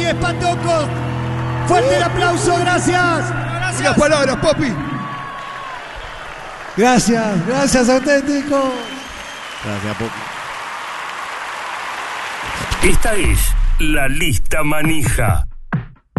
Espantocos. Fuerte el aplauso, gracias. Unas palabras, Popi. Gracias, auténticos. Gracias, Popi. Esta es la lista manija.